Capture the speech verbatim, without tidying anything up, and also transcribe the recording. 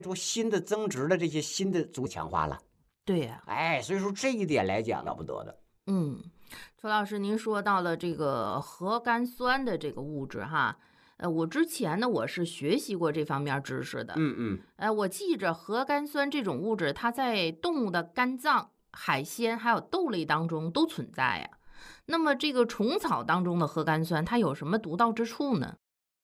说新的增殖的这些新的组强化了。 对呀、 哎，所以说这一点来讲了不得的。 嗯，楚老师，您说到了这个核苷酸的这个物质哈，呃，我之前呢我是学习过这方面知识的， 嗯嗯， 呃，我记着核苷酸这种物质，它在动物的肝脏、海鲜还有豆类当中都存在呀。那么这个虫草当中的核苷酸，它有什么独到之处呢？